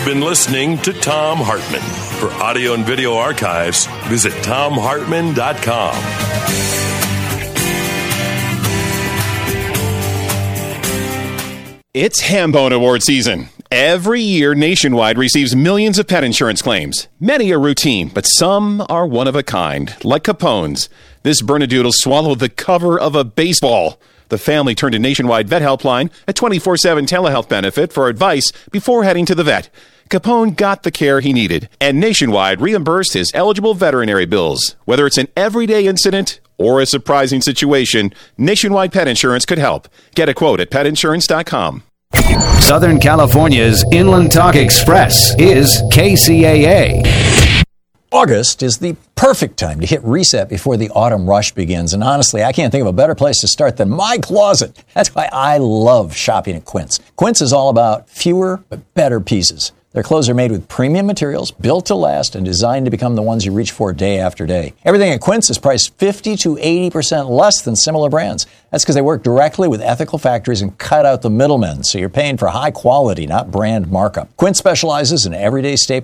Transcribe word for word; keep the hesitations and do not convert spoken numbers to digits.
been listening to Thom Hartmann. For audio and video archives, visit thom hartmann dot com. It's Hambone Award season. Every year, Nationwide receives millions of pet insurance claims. Many are routine, but some are one of a kind, like Capone's. This Bernedoodle swallowed the cover of a baseball. The family turned to Nationwide Vet Helpline, a twenty-four seven telehealth benefit, for advice before heading to the vet. Capone got the care he needed, and Nationwide reimbursed his eligible veterinary bills. Whether it's an everyday incident or a surprising situation, Nationwide Pet Insurance could help. Get a quote at pet insurance dot com. Southern California's Inland Talk Express is K C A A. August is the perfect time to hit reset before the autumn rush begins. And honestly, I can't think of a better place to start than my closet. That's why I love shopping at Quince. Quince is all about fewer but better pieces. Their clothes are made with premium materials, built to last, and designed to become the ones you reach for day after day. Everything at Quince is priced fifty to eighty percent less than similar brands. That's because they work directly with ethical factories and cut out the middlemen, so you're paying for high quality, not brand markup. Quince specializes in everyday staples